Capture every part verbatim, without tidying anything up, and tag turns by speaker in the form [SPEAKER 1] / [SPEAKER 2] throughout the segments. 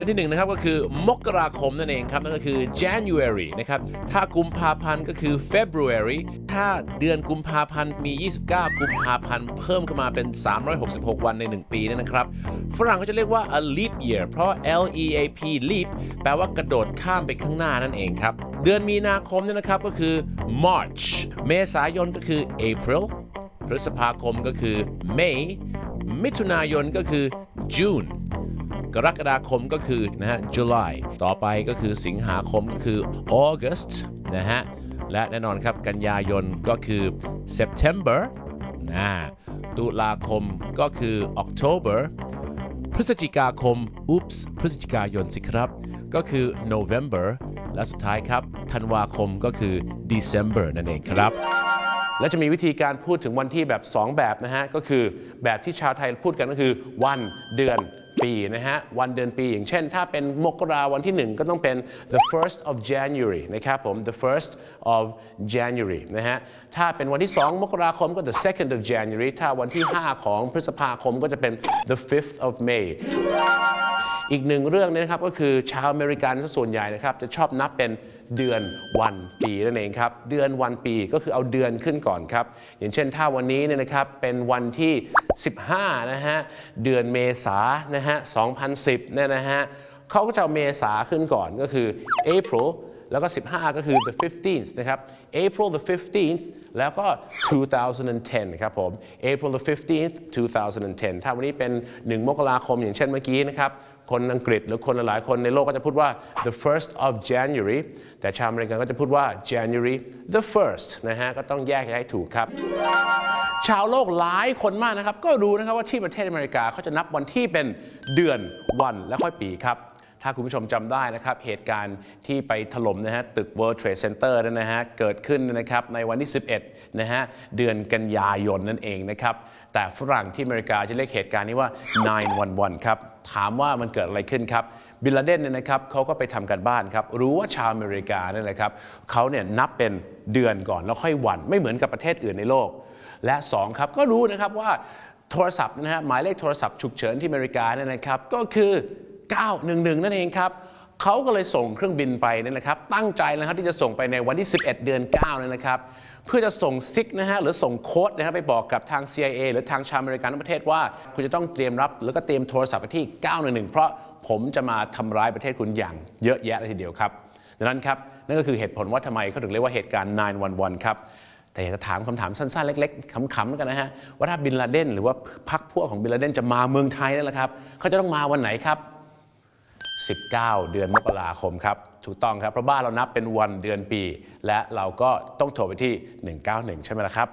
[SPEAKER 1] อันที่หนึ่งนะครับก็คือมกราคมนั่นเองครับนั่นก็คือ January นะครับถ้ากุมภาพันธ์ก็คือ February ถ้าเดือนกุมภาพันธ์มียี่สิบเก้ากุมภาพันธ์เพิ่มขึ้นมาเป็นสามร้อยหกสิบหกวันในหนึ่งปีนั่นนะครับฝรั่งเขาจะเรียกว่า a leap year เพราะ L E A P leap แปลว่ากระโดดข้ามไปข้างหน้านั่นเองครับเดือนมีนาคมเนี่ยนะครับก็คือ March เมษายนก็คือ April พฤษภาคมก็คือ May มิถุนายนก็คือ Juneกรกฎาคมก็คือนะฮะ July ต่อไปก็คือสิงหาคมก็คือ August นะฮะและแน่นอนครับกันยายนก็คือ September นะตุลาคมก็คือ October พฤศจิกาคม Oops พฤศจิกายนสิครับก็คือ November และสุดท้ายครับธันวาคมก็คือ December นั่นเองครับและจะมีวิธีการพูดถึงวันที่แบบสองแบบนะฮะก็คือแบบที่ชาวไทยพูดกันก็คือวันเดือนปีนะฮะวันเดือนปีอย่างเช่นถ้าเป็นมกราวันที่หนึ่งก็ต้องเป็น the first of January นะครับผม the first of January นะฮะถ้าเป็นวันที่สองมกราคมก็ the second of January ถ้าวันที่ห้าของพฤษภาคมก็จะเป็น the fifth of May อีกหนึ่งเรื่องนี้นะครับก็คือชาวอเมริกันส่วนใหญ่นะครับจะชอบนับเป็นเดือนวันปีนั่นเองครับเดือนวันปีก็คือเอาเดือนขึ้นก่อนครับอย่างเช่นถ้าวันนี้เนี่ยนะครับเป็นวันที่สิบห้านะฮะเดือนเมษานะฮะสองพันสิบเนี่ยนะฮะเขาก็จะเอาเมษาขึ้นก่อนก็คือ April แล้วก็สิบห้าก็คือ the fifteenth นะครับ April the fifteenth แล้วก็two thousand ten ครับผม April the fifteenth two thousand ten ถ้าวันนี้เป็นหนึ่งมกราคมอย่างเช่นเมื่อกี้นะครับคนอังกฤษหรือคนหลายคนในโลกก็จะพูดว่า the first of January แต่ชาวอเมริกันก็จะพูดว่า January the first นะฮะก็ต้องแยกให้ถูกครับชาวโลกหลายคนมากนะครับก็รู้นะครับว่าที่ประเทศอเมริกาเขาจะนับวันที่เป็นเดือนวันและค่อยปีครับถ้าคุณผู้ชมจำได้นะครับเหตุการณ์ที่ไปถล่มนะฮะตึก World Trade Center นั่นนะฮะเกิดขึ้นนะครับในวันที่สิบเอ็ดนะฮะเดือนกันยายนนั่นเองนะครับแต่ฝรั่งที่อเมริกาจะเรียกเหตุการณ์นี้ว่า nine one one ครับถามว่ามันเกิดอะไรขึ้นครับบิลลาเดนเนี่ยนะครับเขาก็ไปทำกันบ้านครับรู้ว่าชาวอเมริกาเนี่ยนะครับเขาเนี่ยนับเป็นเดือนก่อนแล้วค่อยวันไม่เหมือนกับประเทศอื่นในโลกและสองครับก็รู้นะครับว่าโทรศัพท์นะฮะหมายเลขโทรศัพท์ฉุกเฉินที่อเมริกาเนี่ยนะครับก็คือเก้าหนึ่งหนึ่งนั่นเองครับเขาก็เลยส่งเครื่องบินไปนี่นะครับตั้งใจนะครับที่จะส่งไปในวันที่สิบเอ็ดเดือนเก้านี่นะครับเพื่อจะส่งซิกนะฮะหรือส่งโค้ดนะครับไปบอกกับทาง ซี ไอ เอ หรือทางชาวอเมริกันทั้งประเทศว่าคุณจะต้องเตรียมรับแล้วก็เตรียมโทรศัพท์ไปที่เก้าหนึ่งหนึ่งเพราะผมจะมาทำร้ายประเทศคุณอย่างเยอะแยะเลยทีเดียวครับดังนั้นครับนั่นก็คือเหตุผลว่าทำไมเขาถึงเรียกว่าเหตุการณ์nine one oneครับแต่อยากจะถามคำถามสั้นๆเล็กๆขำๆแล้วกันนะฮะว่าถ้าบินลาเดนหรือว่าพรรคพวกของบินลาเดนจะมาเมืองไทยนั่นแหละครับเขาจะต้องมาวันไหนครับสิบเก้าเดือนมกราคมครับถูกต้องครับเพราะบ้านเรานับเป็นวันเดือนปีและเราก็ต้องโทรไปที่หนึ่งเก้าหนึ่งใช่ไหมล่ะครับ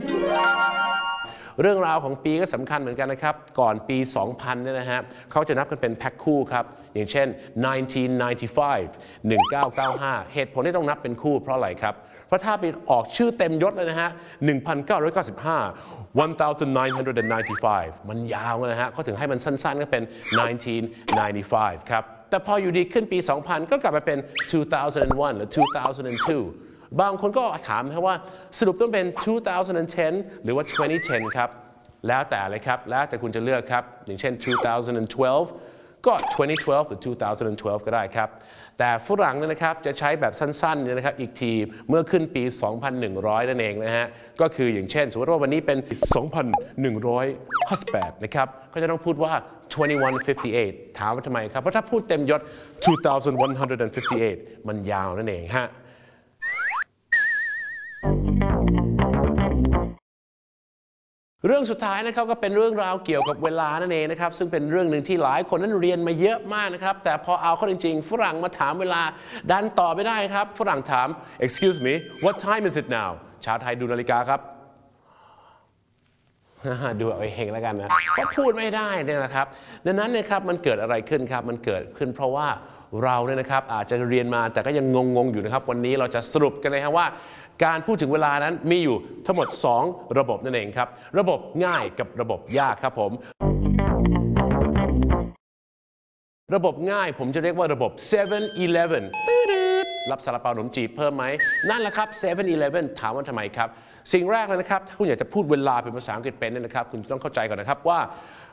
[SPEAKER 1] เรื่องราวของปีก็สำคัญเหมือนกันนะครับก่อนปีสองพันเนี่ยนะฮะเขาจะนับกันเป็นแพ็คคู่ครับอย่างเช่นnineteen ninety-five หนึ่งเก้าเก้าห้าเหตุผลที่ต้องนับเป็นคู่เพราะอะไรครับเพราะถ้าไปออกชื่อเต็มยศเลยนะฮะหนึ่งพันเก้าร้อยเก้าสิบห้าone thousand nine hundred ninety-five มันยาวนะฮะเขาถึงให้มันสั้นๆก็เป็น nineteen ninety-five ครับแต่พออยู่ดีขึ้นปีสองพันก็กลับมาเป็นtwo thousand one หรือtwo thousand two บางคนก็ถามนะครับว่าสรุปต้องเป็นtwo thousand ten หรือว่าtwenty ten ครับแล้วแต่เลยครับแล้วแต่คุณจะเลือกครับอย่างเช่นtwo thousand twelve ก็ twenty twelve หรือtwo thousand twelve ก็ได้ครับแต่ฝรั่งเนี่ยนะครับจะใช้แบบสั้นๆเนี่ยนะครับอีกทีเมื่อขึ้นปีสองพันหนึ่งร้อยนั่นเองนะฮะก็คืออย่างเช่นสมมติว่าวันนี้เป็นสองพันหนึ่งร้อยห้าสิบแปดนะครับก็จะต้องพูดว่าtwenty-one fifty-eight ถามว่าทำไมครับเพราะถ้าพูดเต็มยศtwo thousand one hundred fifty-eight มันยาวนั่นเองฮะเรื่องสุดท้ายนะครับก็เป็นเรื่องราวเกี่ยวกับเวลานั่นเองนะครับซึ่งเป็นเรื่องหนึ่งที่หลายคนนั้นเรียนมาเยอะมากนะครับแต่พอเอาเข้าจริงๆฝรั่งมาถามเวลาดันตอบไม่ได้ครับฝรั่งถาม excuse me what time is it now ชาวไทยดูนาฬิกาครับดูเอาเองแล้วกันนะเพราะพูดไม่ได้เนี่ยนะครับดังนั้นเนี่ยครับมันเกิดอะไรขึ้นครับมันเกิดขึ้นเพราะว่าเราเนี่ยนะครับอาจจะเรียนมาแต่ก็ยังงงๆอยู่นะครับวันนี้เราจะสรุปกันเลยครับว่าการพูดถึงเวลานั้นมีอยู่ทั้งหมดสองระบบนั่นเองครับระบบง่ายกับระบบยากครับผมระบบง่ายผมจะเรียกว่าระบบ seven eleven รับซาลาเปาขนมจีบเพิ่มไหมนั่นแหละครับ seven eleven ถามว่าทำไมครับสิ่งแรกเลยนะครับถ้าคุณอยากจะพูดเวลาเป็นภาษาอังกฤษเป็นเนี่ยนะครับคุณต้องเข้าใจก่อนนะครับว่า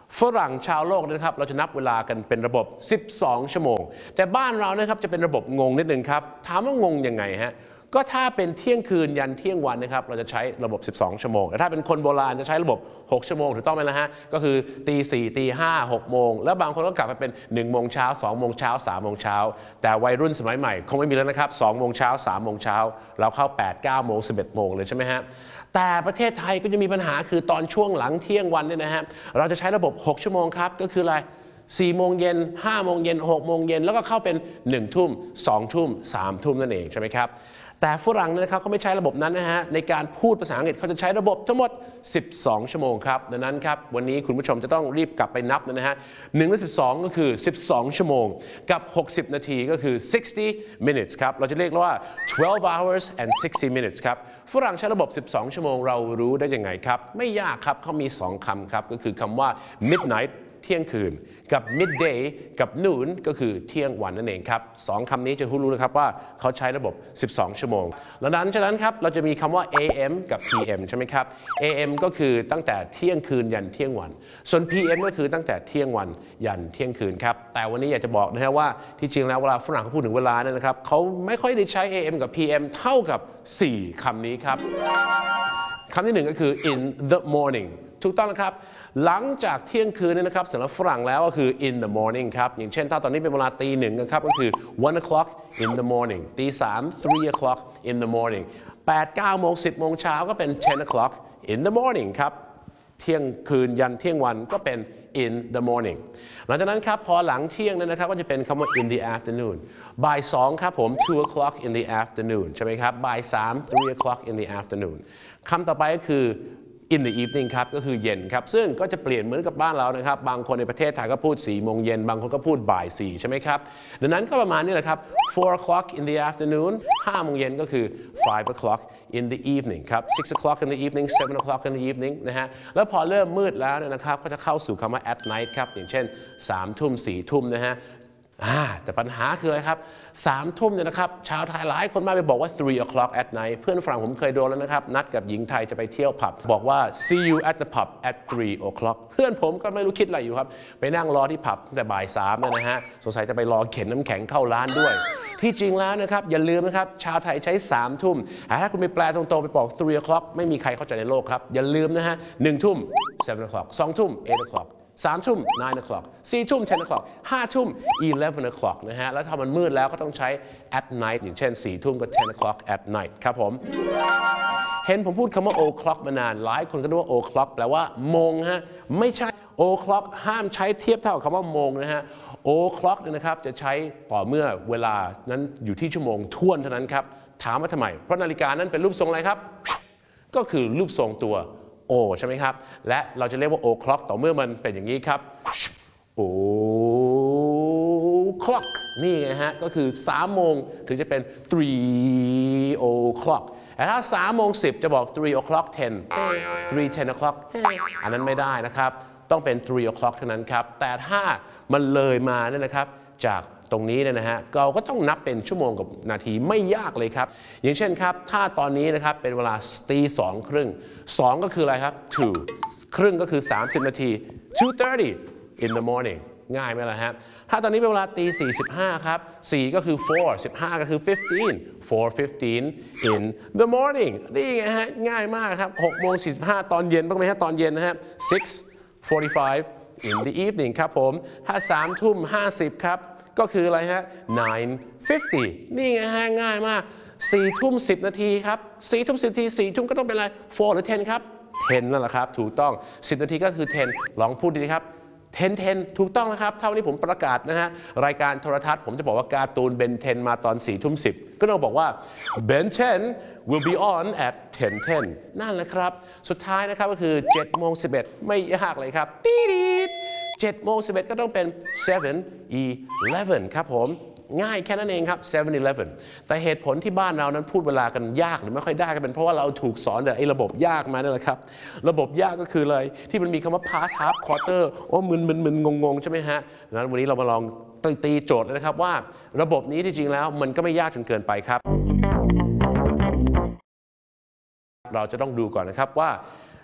[SPEAKER 1] ฝรั่งชาวโลกนะครับเราจะนับเวลากันเป็นระบบสิบสองชั่วโมงแต่บ้านเรานะครับจะเป็นระบบงงนิดนึงครับถามว่างงยังไงฮะก็ถ้าเป็นเที่ยงคืนยันเที่ยงวันนะครับเราจะใช้ระบบสิบสองชั่วโมงแต่ถ้าเป็นคนโบราณจะใช้ระบบหกชั่วโมงถูกต้องไหมล่ะฮะก็คือตีสี่ตีห้าหกโมงแล้วบางคนก็กลับไปเป็นหนึ่งโมงเช้าสองโมงเช้าสามโมงเช้าแต่วัยรุ่นสมัยใหม่คงไม่มีแล้วนะครับสองโมงเช้าสามโมงเช้าเราเข้าแปด เก้าโมงสิบเอ็ดโมงเลยใช่ไหมฮะแต่ประเทศไทยก็จะมีปัญหาคือตอนช่วงหลังเที่ยงวันเนี่ยนะฮะเราจะใช้ระบบหกชั่วโมงครับก็คืออะไรสี่โมงเย็นห้าโมงเย็นหกโมงเย็นแล้วก็เข้าเป็นหนึ่งทุ่มสองทุ่มสามทุ่มนั่นเองใช่ไหมครับแต่ฝรั่งนะครับเขาไม่ใช้ระบบนั้นนะฮะในการพูดภาษาอังกฤษเขาจะใช้ระบบทั้งหมดสิบสองชั่วโมงครับดังนั้นครับวันนี้คุณผู้ชมจะต้องรีบกลับไปนับนะฮะหนึ่งและสิบสองก็คือสิบสองชั่วโมงกับหกสิบนาทีก็คือsixty minutes ครับเราจะเรียกว่าtwelve hours and sixty minutes ครับฝรั่งใช้ระบบสิบสองชั่วโมงเรารู้ได้ยังไงครับไม่ยากครับเขามีสองคำครับก็คือคำว่า midnightเที่ยงคืนกับ midday กับ noon ก็คือเที่ยงวันนั่นเองครับสองคำนี้จะรู้เลยครับว่าเขาใช้ระบบสิบสองชั่วโมงแล้วนั้นฉะนั้นครับเราจะมีคำว่า เอ เอ็ม กับ พี เอ็ม ใช่ไหมครับ เอ เอ็ม ก็คือตั้งแต่เที่ยงคืนยันเที่ยงวันส่วน พี เอ็ม ก็คือตั้งแต่เที่ยงวันยันเที่ยงคืนครับแต่วันนี้อยากจะบอกนะฮะว่าที่จริงแล้วเวลาฝรั่งเขาพูดถึงเวลาเนี่ยนะครับเขาไม่ค่อยได้ใช้ เอ เอ็ม กับ พี เอ็ม เท่ากับสี่คำนี้ครับคำที่หนึ่งก็คือ in the morning ถูกต้องนะครับหลังจากเที่ยงคืนนี่นะครับสำหรับฝรั่งแล้วก็คือ in the morning ครับอย่างเช่นถ้าตอนนี้เป็นเวลาตีหนึ่งนะครับก็คือ one o'clock in the morning ตีสาม three o'clock in the morning แปด เก้าโมงสิบโมงเช้าก็เป็น ten o'clock in the morning ครับเที่ยงคืนยันเที่ยงวันก็เป็น in the morning หลังจากนั้นครับพอหลังเที่ยงนั้นนะครับก็จะเป็นคำว่า in the afternoon บ่ายสองครับผม two o'clock in the afternoon ใช่ไหมครับบ่ายสาม three o'clock in the afternoon คำต่อไปก็คือin the evening ครับก็คือเย็นครับซึ่งก็จะเปลี่ยนเหมือนกับบ้านเรานะครับบางคนในประเทศไทยก็พูดสี่โมงเย็นบางคนก็พูดบ่ายสี่ใช่ไหมครับดังนั้นก็ประมาณนี้แหละครับ four o'clock in the afternoon ห้าโมงเย็นก็คือ five o'clock in the evening ครับ six o'clock in the evening seven o'clock in the evening นะฮะแล้วพอเริ่มมืดแล้วนะครับก็จะเข้าสู่คำว่า at night ครับอย่างเช่นสามทุ่มสี่ทุ่มนะฮะแต่ปัญหาคืออะไรครับสามทุ่มเนี่ยนะครับชาวไทยหลายคนมาไปบอกว่า three o'clock at night เพื่อนฝรั่งผมเคยโดนแล้วนะครับนัดกับหญิงไทยจะไปเที่ยวผับบอกว่า see you at the pub at three o'clock เพื่อนผมก็ไม่รู้คิดอะไรอยู่ครับไปนั่งรอที่ผับตั้งแต่บ่ายสามนะฮะสงสัยจะไปรอเข็นน้ำแข็งเข้าร้านด้วยที่จริงแล้วนะครับอย่าลืมนะครับชาวไทยใช้สามทุ่มแต่ถ้าคุณไปแปลตรงๆไปบอก three o'clock ไม่มีใครเข้าใจในโลกครับอย่าลืมนะฮะหนึ่งทุ่ม seven o'clock สองทุ่ม eight o'clockสามทุ่ม nine o'clock สี่ทุ่ม ten o'clock ห้าทุ่ม eleven o'clock นะฮะแล้วถ้ามันมืดแล้วก็ต้องใช้ at night อย่างเช่นสี่ทุ่มก็ ten o'clock at night ครับผมเห็นผมพูดคำว่า o'clock มานานหลายคนก็รู้ว่า o'clock แปลว่าโมงฮะไม่ใช่ o'clock ห้ามใช้เทียบเท่ากับคำว่าโมงนะฮะ o'clock เนี่ยนะครับจะใช้ต่อเมื่อเวลานั้นอยู่ที่ชั่วโมงท้วนเท่านั้นครับถามว่าทำไมเพราะนาฬิกานั้นเป็นรูปทรงอะไรครับก็คือรูปทรงตัวโอใช่ไหมครับและเราจะเรียกว่า o'clock ต่อเมื่อมันเป็นอย่างนี้ครับ o'clock นี่ไงฮะก็คือสามโมงถึงจะเป็น three o'clock แต่ถ้าสามโมงสิบจะบอก three o'clock ten three ten o'clock อันนั้นไม่ได้นะครับต้องเป็น three o'clock เท่านั้นครับแต่ถ้ามันเลยมาเนี่ยนะครับจากตรงนี้เนี่ยนะฮะเราก็ต้องนับเป็นชั่วโมงกับนาทีไม่ยากเลยครับอย่างเช่นครับถ้าตอนนี้นะครับเป็นเวลาตีสองครึ่งสองก็คืออะไรครับ two ครึ่งก็คือสามสิบนาที two thirty in the morning ง่ายไหมล่ะฮะถ้าตอนนี้เป็นเวลาตีสี่สิบห้าครับสี่ก็คือ four สิบห้าก็คือ fifteen four fifteen in the morning นี่ไงฮะง่ายมากครับหกโมงสี่สิบห้าตอนเย็นบ้างไหมฮะตอนเย็นนะฮะ six forty-five in the evening ครับผมถ้าสามทุ่มห้าสิบครับก็คืออะไรฮะ nine fifty นี่ไงฮะง่ายมากสี่ทุ่มสิบนาทีครับสี่ทุ่มสิบนาทีสี่ทุ่มก็ต้องเป็นอะไร four หรือ ten ครับ ten นั่นแหละครับถูกต้องสิบนาทีก็คือ ten ลองพูดดีครับ ten ten ถูกต้องนะครับเท่านี้ผมประกาศนะฮะรายการโทรทัศน์ผมจะบอกว่าการ์ตูนเบนเทนมาตอนสี่ทุ่มสิบก็ต้องบอกว่า Ben ten will be on at ten ten นั่นแหละครับสุดท้ายนะครับก็คือเจ็ดโมงสิบเอ็ดไม่ยากเลยครับตีดีดเจ็ดโมงสิบเอ็ดก็ต้องเป็น seven eleven ครับผมง่ายแค่นั้นเองครับ seven eleven แต่เหตุผลที่บ้านเรานั้นพูดเวลากันยากหรือไม่ค่อยได้ก็เป็นเพราะว่าเราถูกสอนแต่ไอ้ระบบยากมานั่นแหละครับระบบยากก็คือเลยที่มันมีคำว่า past half quarter โอ้มึนมึนมึนงงงใช่ไหมฮะงั้นวันนี้เรามาลองตีโจทย์เลยนะครับว่าระบบนี้ที่จริงแล้วมันก็ไม่ยากจนเกินไปครับเราจะต้องดูก่อนนะครับว่า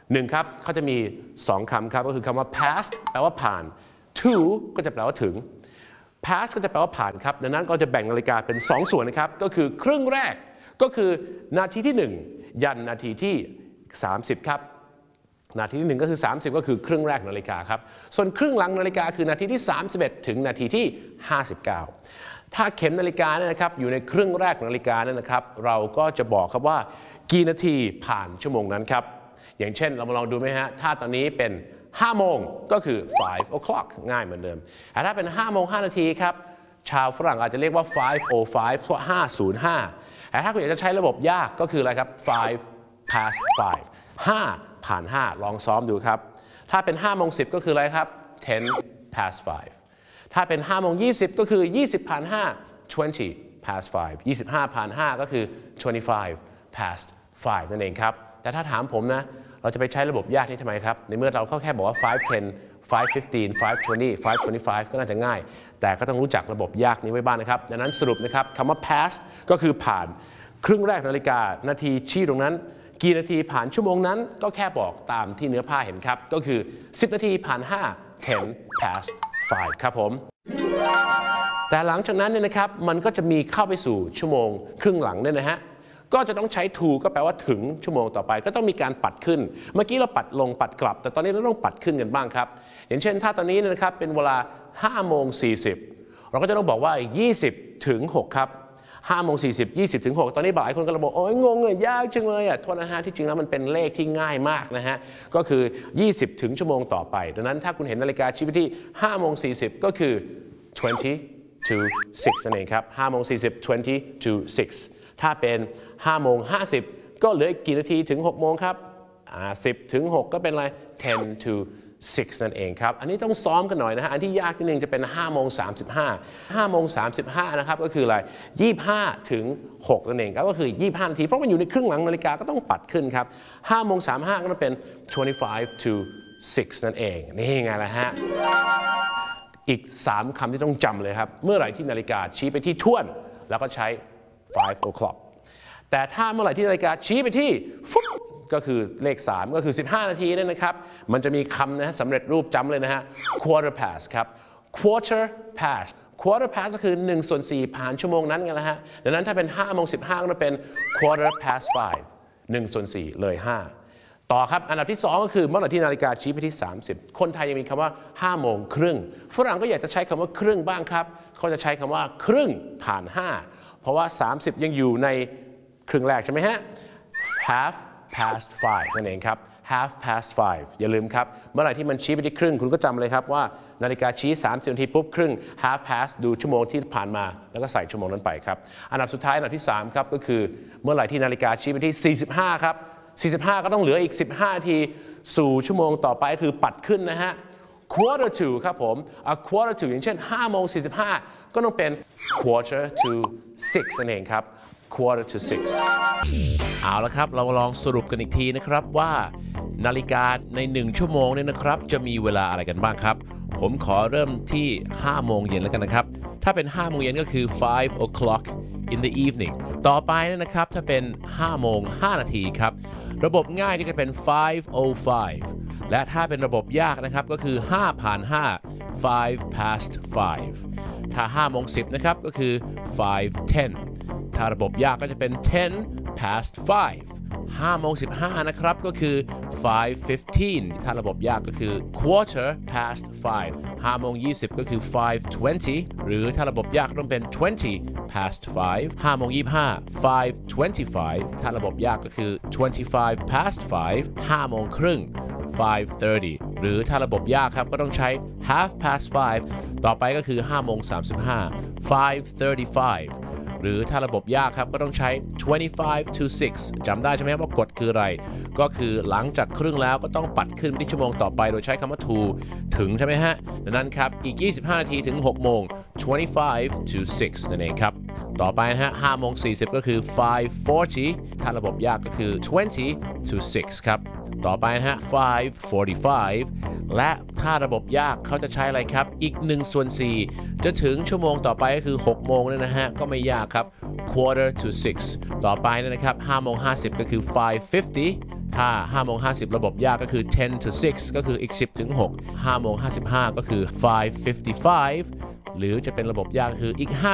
[SPEAKER 1] หนึ่งครับเขาจะมีสองคำครับก็คือคำว่า past แปลว่าผ่าน to ก็จะแปลว่าถึง past ก็จะแปลว่าผ่านครับดังนั้นก็จะแบ่งนาฬิกาเป็นสองส่วนนะครับก็คือครึ่งแรกก็คือนาทีที่หนึ่งยันนาทีที่สามสิบครับนาทีที่หนึ่งก็คือสามสิบก็คือครึ่งแรกนาฬิกาครับส่วนครึ่งหลังนาฬิกาคือนาทีที่สามสิบเอ็ดถึงนาทีที่ห้าสิบเก้าถ้าเข็มนาฬิกาเนี่ยนะครับอยู่ในครึ่งแรกนาฬิกาเนี่ยนะครับเราก็จะบอกครับว่ากี่นาทีผ่านชั่วโมงนั้นครับอย่างเช่นเรามาลองดูไหมฮะถ้าตอนนี้เป็นห้าโมงก็คือ five o'clock ง่ายเหมือนเดิมแต่ถ้าเป็นห้าโมงห้านาทีครับชาวฝรั่งอาจจะเรียกว่า five o five เพราะห้าศูนย์ห้าแต่ถ้าคุณอยากจะใช้ระบบยากก็คืออะไรครับ five past five ห้าผ่านห้าลองซ้อมดูครับถ้าเป็นห้าโมงสิบก็คืออะไรครับ ten past five ถ้าเป็นห้าโมงยี่สิบก็คือยี่สิบผ่านห้า twenty past five ยี่สิบห้าผ่านห้าก็คือ twenty-five past five นั่นเองครับแต่ถ้าถามผมนะเราจะไปใช้ระบบยากนี้ทำไมครับในเมื่อเราก็แค่บอกว่า five ten five fifteen five twenty five twenty-five ก็น่าจะง่ายแต่ก็ต้องรู้จักระบบยากนี้ไว้บ้างนะครับดังนั้นสรุปนะครับคำว่า past ก็คือผ่านครึ่งแรกนาฬิกานาทีชี้ตรงนั้นกี่นาทีผ่านชั่วโมงนั้นก็แค่บอกตามที่เนื้อผ้าเห็นครับก็คือสิบนาทีผ่านห้า ten past five ครับผมแต่หลังจากนั้นเนี่ยนะครับมันก็จะมีเข้าไปสู่ชั่วโมงครึ่งหลังเนี่ยนะฮะก็จะต้องใช้ to ก็แปลว่าถึงชั่วโมงต่อไปก็ต้องมีการปัดขึ้นเมื่อกี้เราปัดลงปัดกลับแต่ตอนนี้เราต้องปัดขึ้นกันบ้างครับอย่างเช่นถ้าตอนนี้นะครับเป็นเวลาห้าโมงสี่สิบเราก็จะต้องบอกว่ายี่สิบถึงหกครับห้าโมงสี่สิบ ยี่สิบถึงหกตอนนี้หลายคนก็บอกโอ้ยงงเลยยากจังเลยอ่ะโทษนะฮะที่จริงแล้วมันเป็นเลขที่ง่ายมากนะฮะก็คือยี่สิบถึงชั่วโมงต่อไปดังนั้นถ้าคุณเห็นนาฬิกาชี้ไปที่ห้าโมงสี่สิบก็คือ twenty to six นั่นเองครับห้าโมงสี่สิบ twenty to six ถ้าเป็นห้าโมงห้าสิบก็เหลือกี่นาทีถึงหกโมงครับอ่าสิบถึงหกก็เป็นอะไร ten to six นั่นเองครับอันนี้ต้องซ้อมกันหน่อยนะฮะอันที่ยากนิดนึงจะเป็นห้าโมงสามสิบห้า ห้าโมงสามสิบห้านะครับก็คืออะไรยี่สิบห้าถึงหกนั่นเองครับก็คือยี่สิบห้านาทีเพราะมันอยู่ในครึ่งหลังนาฬิกาก็ต้องปัดขึ้นครับห้าโมงสามสิบห้าก็ต้องเป็น twenty-five to six นั่นเองนี่ไงล่ะฮะอีกสามคำที่ต้องจำเลยครับเมื่อไหร่ที่นาฬิกาชี้ไปที่ท้วนแล้วก็ใช้ five o'clock แต่ถ้าเมื่อไหร่ที่นาฬิกาชี้ไปที่ฟุ๊บก็คือเลขสามก็คือสิบห้านาทีนั่นนะครับมันจะมีคำนะฮะสำเร็จรูปจำเลยนะฮะ quarter past ครับ quarter past quarter past ก็คือหนึ่งส่วนสี่ผ่านชั่วโมงนั้นไงล่ะฮะดังนั้นถ้าเป็นห้าโมงสิบห้าก็จะเป็น quarter past five หนึ่งส่วนสี่เลยห้าต่อครับอันดับที่สองก็คือเมื่อไหร่ที่นาฬิกาชี้ไปที่สามสิบคนไทยยังมีคำว่าห้าโมงครึ่งฝรั่งก็อยากจะใช้คำว่าครึ่งบ้างครับเขาจะใช้คำว่าครึ่งผ่านห้าเพราะว่าสามสิบยังอยู่ในครึ่งแรกใช่ไหมฮะ half past five นั่นเองครับ half past five อย่าลืมครับเมื่อไหร่ที่มันชี้ไปที่ครึ่งคุณก็จำเลยครับว่านาฬิกาชี้สามสิบนาทีปุ๊บครึ่ง half past ดูชั่วโมงที่ผ่านมาแล้วก็ใส่ชั่วโมงนั้นไปครับอันดับสุดท้ายอันดับที่สามครับก็คือเมื่อไหร่ที่นาฬิกาชี้ไปที่สี่สิบห้าครับสี่สิบห้าก็ต้องเหลืออีกสิบห้านาทีสู่ชั่วโมงต่อไปคือปัดขึ้นนะฮะ quarter to ครับผม a quarter to อย่างเช่นห้าโมงสี่สิบห้าก็ต้องเป็น quarter to six นั่นเองครับ quarter to six เอาละครับเราลองสรุปกันอีกทีนะครับว่านาฬิกาในหนึ่งชั่วโมงเนี่ยนะครับจะมีเวลาอะไรกันบ้างครับผมขอเริ่มที่ห้าโมงเย็นแล้วกันนะครับถ้าเป็นห้าโมงเย็นก็คือ five o'clock in the evening ต่อไปนะครับถ้าเป็นห้าโมงห้านาทีครับระบบง่ายก็จะเป็น five o five และถ้าเป็นระบบยากนะครับก็คือห้าผ่านห้า five past five ถ้าห้าโมงสิบนะครับก็คือ five ten ถ้าระบบยากก็จะเป็น ten past five ห้าโมงสิบห้านะครับก็คือ five fifteen ถ้าระบบยากก็คือ quarter past five ห้าโมงยี่สิบก็คือ five twenty หรือถ้าระบบยากต้องเป็น twenty past five ห้าโมงยี่สิบห้า five twenty-five ถ้าระบบยากก็คือ twenty-five past five ห้าโมงครึ่ง five thirty หรือถ้าระบบยากครับก็ต้องใช้ half past five ต่อไปก็คือห้าโมงสามสิบห้า five thirty-fiveหรือถ้าระบบยากครับก็ต้องใช้ twenty-five to six จำได้ใช่ไหมครับว่ากฎคืออะไรก็คือหลังจากครึ่งแล้วก็ต้องปัดขึ้นไปที่ชั่วโมงต่อไปโดยใช้คำว่า to ถึงใช่ไหมฮะดังนั้นครับอีกยี่สิบห้านาทีถึงหกโมง twenty-five to six นั่นเองครับต่อไปนะฮะห้าโมงสี่สิบก็คือ five forty ถ้าระบบยากก็คือ twenty to six ครับต่อไปนะฮะ five forty-five และถ้าระบบยากเขาจะใช้อะไรครับอีกหนึ่งส่วนสี่จะถึงชั่วโมงต่อไปก็คือหกโมงเนี่ยนะฮะก็ไม่ยากครับ quarter to six ต่อไปนะครับห้าโมงห้าสิบก็คือ five fifty ถ้าห้าโมงห้าสิบระบบยากก็คือ ten to six ก็คืออีกสิบถึงหก ห้าโมงห้าสิบห้าก็คือ five fifty-five หรือจะเป็นระบบยากก็คืออีกห้า